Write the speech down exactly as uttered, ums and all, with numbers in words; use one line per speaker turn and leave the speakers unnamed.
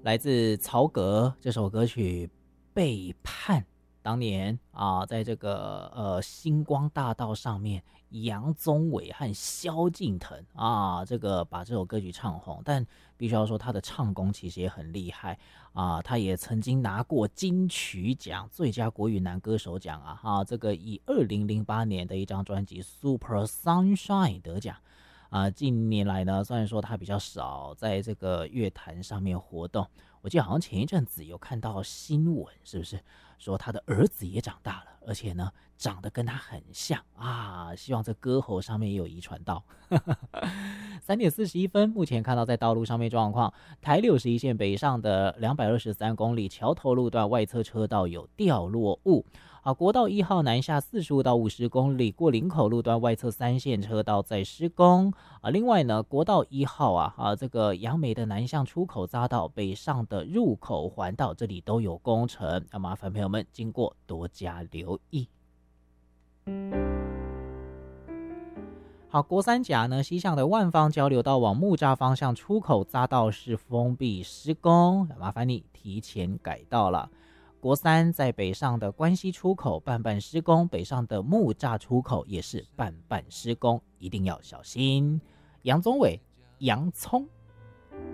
来自曹格这首歌曲《背叛》。当年啊，在这个呃星光大道上面，杨宗纬和萧敬腾啊，这个把这首歌曲唱红。但必须要说，他的唱功其实也很厉害啊，他也曾经拿过金曲奖最佳国语男歌手奖啊，哈，这个以二零零八年的一张专辑《Super Sunshine》得奖。啊，近年来呢，虽然说他比较少在这个乐坛上面活动，我记得好像前一阵子有看到新闻，是不是说他的儿子也长大了，而且呢长得跟他很像啊？希望这歌喉上面也有遗传到。三点四十一分，目前看到在道路上面状况，台六十一线北上的两百二十三公里桥头路段外侧车道有掉落物。啊，国道一号南下四十五到五十公里，过林口路段外侧三线车道在施工。啊，另外呢，国道一号啊，啊这个杨梅的南向出口匝道北上的入口环道这里都有工程，要麻烦朋友们经过多加留意。好，国三甲呢西向的万方交流道往木栅方向出口匝道是封闭施工，麻烦你提前改道了。国三在北上的关西出口半半施工，北上的木栅出口也是半半施工，一定要小心。杨宗纬、洋葱